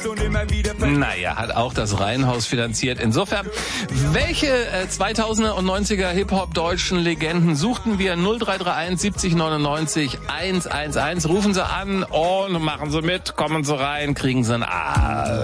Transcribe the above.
und immer wieder... Naja, hat auch das Reihenhaus finanziert. Insofern, welche 2000er und 90er Hip-Hop-deutschen Legenden suchten wir? 0331 70 99 111. Rufen Sie an und machen Sie mit, kommen Sie rein, kriegen Sie ein A.